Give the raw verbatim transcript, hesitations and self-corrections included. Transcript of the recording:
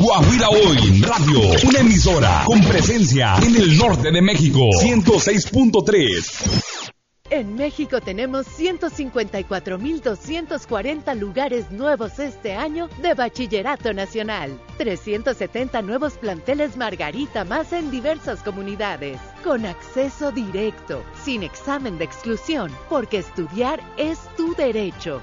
Coahuila Hoy Radio, una emisora con presencia en el norte de México, ciento seis punto tres. En México tenemos ciento cincuenta y cuatro mil doscientos cuarenta lugares nuevos este año de Bachillerato Nacional. trescientos setenta nuevos planteles Margarita más en diversas comunidades. Con acceso directo, sin examen de exclusión, porque estudiar es tu derecho.